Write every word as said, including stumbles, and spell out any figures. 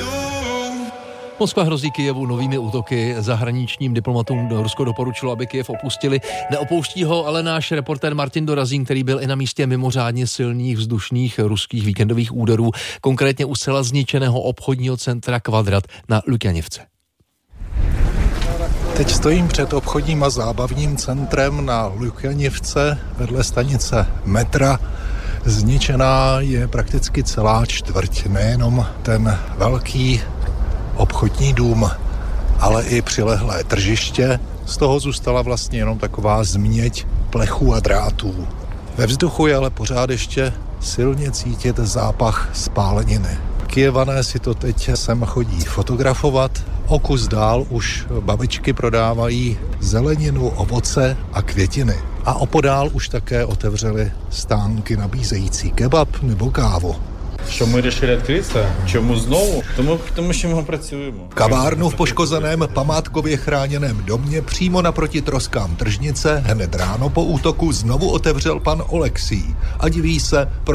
Moskva hrozí Kyjevu novými útoky. Zahraničním diplomatům Rusko doporučilo, aby Kyjev opustili. Neopouští ho ale náš reportér Martin Dorazín, který byl i na místě mimořádně silných vzdušných ruských víkendových úderů, konkrétně u zcela zničeného obchodního centra Kvadrat na Lukjanivce. Teď stojím před obchodním a zábavním centrem na Lukjanivce vedle stanice metra. Zničená je prakticky celá čtvrť, nejenom ten velký obchodní dům, ale i přilehlé tržiště. Z toho zůstala vlastně jenom taková změť plechů a drátů. Ve vzduchu je ale pořád ještě silně cítit zápach spáleniny. Kyjevané si to teď sem chodí fotografovat. O kus dál už babičky prodávají zeleninu, ovoce a květiny. A opodál už také otevřeli stánky nabízející kebab nebo kávu. Що ми вирішили відкритися? Чому знову? Тому, тому що ми працюємо. Kavárnu v poškozeném památkově chráněném domě přímo naproti troskám tržnice hned ráno po útoku znovu otevřel pan Oleksij a diví se,